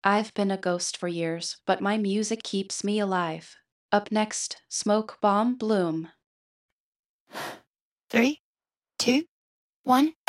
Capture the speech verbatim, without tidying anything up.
I've been a ghost for years, but my music keeps me alive. Up next, Smoke Bomb Bloom. Three, two, one.